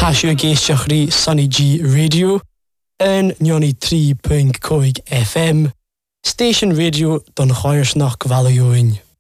Hasio géisteach rí Sunny G Radio en 93.5 FM, Station Radio don Chairsnach Valioin.